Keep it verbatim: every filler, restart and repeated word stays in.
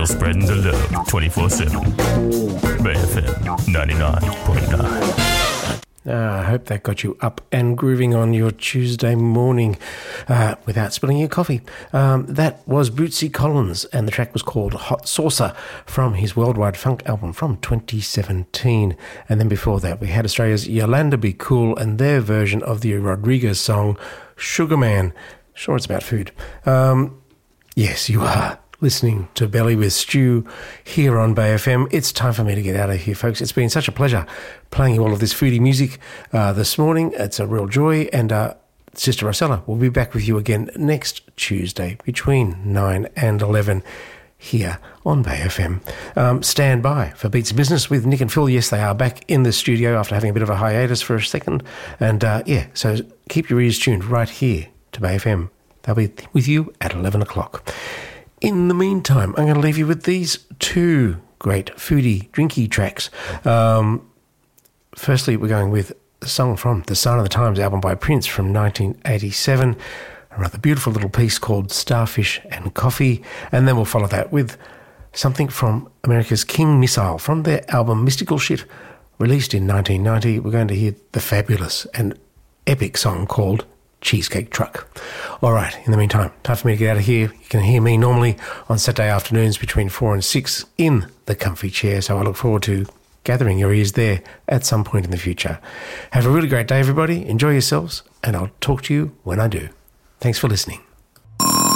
spreading the love twenty-four seven. Bay F M ninety-nine point nine. Uh, I hope that got you up and grooving on your Tuesday morning uh, without spilling your coffee. Um, that was Bootsy Collins, and the track was called Hot Saucer from his Worldwide Funk album from twenty seventeen. And then before that, we had Australia's Yolanda Be Cool and their version of the Rodriguez song, Sugar Man. Sure, it's about food. Um, yes, you are listening to Belly with Stu here on Bay F M. It's time for me to get out of here, folks. It's been such a pleasure playing you all of this foodie music uh, this morning. It's a real joy, and uh, Sister Rosella will be back with you again next Tuesday between nine and eleven here on Bay F M. Um, stand by for Beats Business with Nick and Phil. Yes, they are back in the studio after having a bit of a hiatus for a second. And uh, yeah, so keep your ears tuned right here to Bay F M. They'll be with you at eleven o'clock. In the meantime, I'm going to leave you with these two great foodie, drinky tracks. Um, firstly, we're going with a song from the Sign of the Times album by Prince from nineteen eighty-seven, a rather beautiful little piece called Starfish and Coffee. And then we'll follow that with something from America's King Missile from their album Mystical Shit, released in nineteen ninety. We're going to hear the fabulous and epic song called Cheesecake Truck. All right, in the meantime, time for me to get out of here. You can hear me normally on Saturday afternoons between four and six in the comfy chair, so I look forward to gathering your ears there at some point in the future. Have a really great day, everybody. Enjoy yourselves, and I'll talk to you when I do. Thanks for listening.